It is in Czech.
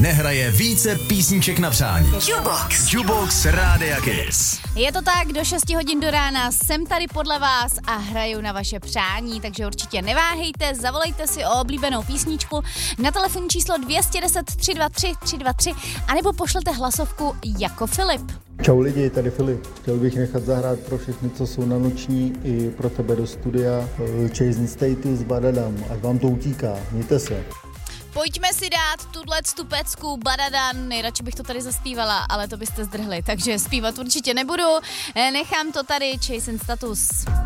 nehraje více písniček na přání. Jukebox Rádia Kiss. Je to tak, do 6 hodin do rána jsem tady podle vás a hraju na vaše přání, takže určitě neváhejte, zavolejte si o oblíbenou písničku na telefonní číslo 210 323 323 anebo pošlete hlasovku jako Filip. Čau lidi, tady Filip. Chtěl bych nechat zahrát pro všechny, co jsou na noční, i pro tebe do studia Chasing Status Badadam, ať vám to utíká. Mějte se. Pojďme si dát tuto pecku Badadan, nejradši bych to tady zaspívala, ale to byste zdrhli, takže zpívat určitě nebudu, nechám to tady, Chasing Status.